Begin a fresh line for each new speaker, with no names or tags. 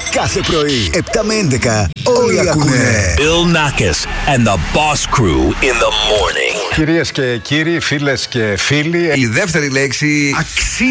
Κάθε πρωί, 7 με 11, όλοι ακούνε.
Bill Nackis and the Boss Crew in the morning.
Κυρίες και κύριοι, φίλες και φίλοι,
Η δεύτερη λέξη αξίζει